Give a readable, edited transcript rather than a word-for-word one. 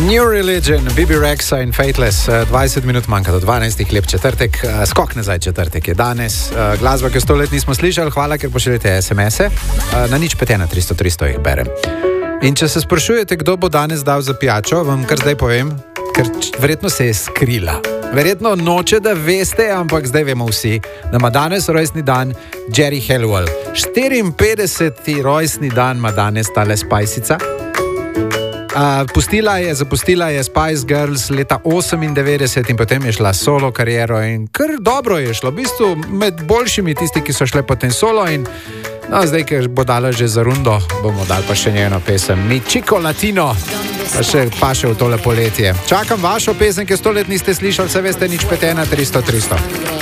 New Religion, Bibi Rexa in Fateless, 20 minut manjka do 12, lep četrtek, skok nazaj četrtek je danes, glasba, ki jo 100 let nismo slišali, hvala, ker pošiljate SMS-e, na nič 5 na 300 jih berem. In če se sprašujete, kdo bo danes dal za pijačo, vam kar zdaj povem, ker verjetno se je skrila. Verjetno noče, da veste, ampak zdaj vemo vsi, da ima danes rojstni dan Geri Halliwell. 54. rojstni dan ima danes tale spajsica. Zapustila je Spice Girls leta 98 in potem je šla solo kariero in kar dobro je šlo, v bistvu med boljšimi tisti, ki so šle potem solo in zdaj, ker bo dala že za rundo, bomo dali pa še njeno pesem Mi Chico Latino, pa še v tole poletje. Čakam vašo pesem, ki 100 let niste slišali, se veste, nič 5 na 300.